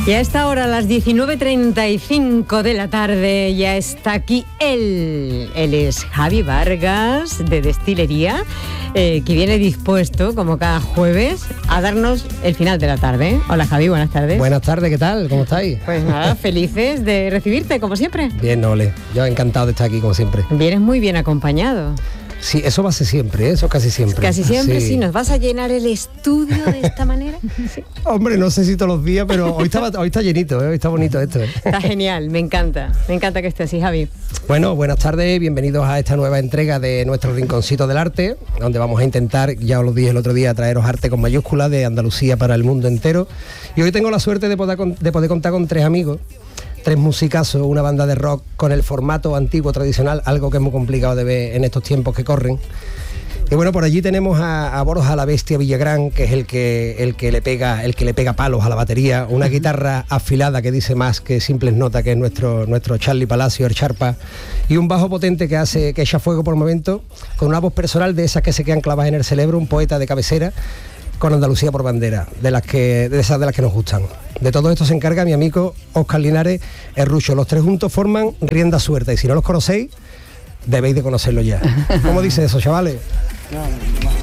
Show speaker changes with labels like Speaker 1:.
Speaker 1: Y a esta hora, a las 19:35 de la tarde, ya está aquí él. Él es Javi Vargas, de Destilería, que viene dispuesto, como cada jueves, a darnos el final de la tarde. Hola Javi, buenas tardes.
Speaker 2: Buenas tardes, ¿qué tal? ¿Cómo estáis?
Speaker 1: Pues nada, felices de recibirte, como siempre.
Speaker 2: Bien, Ole. Yo encantado de estar aquí, como siempre.
Speaker 1: Vienes muy bien acompañado.
Speaker 2: Sí, eso va a ser siempre, eso casi siempre.
Speaker 1: Casi siempre, sí. ¿Nos vas a llenar el estudio de esta manera? Sí.
Speaker 2: Hombre, no sé si todos los días, pero hoy está llenito, hoy está bonito esto.
Speaker 1: Está genial, me encanta que esté así, Javi.
Speaker 2: Bueno, buenas tardes, bienvenidos a esta nueva entrega de nuestro Rinconcito del Arte, donde vamos a intentar, ya os lo dije el otro día, traeros arte con mayúsculas de Andalucía para el mundo entero. Y hoy tengo la suerte de poder contar con tres amigos, tres musicazos, una banda de rock con el formato antiguo tradicional, algo que es muy complicado de ver en estos tiempos que corren. Y bueno, por allí tenemos a Borja la Bestia Villagrán, que es el que le pega palos a la batería, una guitarra afilada que dice más que simples notas, que es nuestro Charlie Palacio, el Charpa, y un bajo potente que echa fuego por momentos, con una voz personal de esas que se quedan clavadas en el cerebro, un poeta de cabecera, con Andalucía por bandera, de esas de las que nos gustan. De todo esto se encarga mi amigo Óscar Linares, el Rucho. Los tres juntos forman Rienda Suelta, y si no los conocéis, debéis de conocerlos ya. ¿Cómo dice eso, chavales?